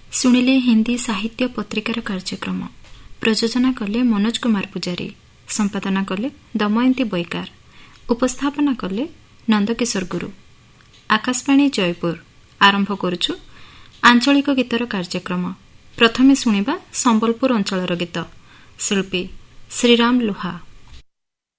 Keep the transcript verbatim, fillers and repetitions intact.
ଶୁଣିଲେ ହିନ୍ଦୀ ସାହିତ୍ୟ ପତ୍ରିକାର କାର୍ଯ୍ୟକ୍ରମ। ପ୍ରଯୋଜନା କଲେ ମନୋଜ କୁମାର ପୂଜାରୀ, ସମ୍ପାଦନା କଲେ ଦମୟନ୍ତୀ ବୈକାର, ଉପସ୍ଥାପନା କଲେ ନନ୍ଦକିଶୋର ଗୁରୁ। ଆକାଶବାଣୀ ଜୟପୁର। ଆରମ୍ଭ କରୁଛୁ ଆଞ୍ଚଳିକ ଗୀତର କାର୍ଯ୍ୟକ୍ରମ। ପ୍ରଥମେ ଶୁଣିବା ସମ୍ବଲପୁର ଅଞ୍ଚଳର ଗୀତ। ଶିଳ୍ପୀ ଶ୍ରୀରାମ ଲୁହା।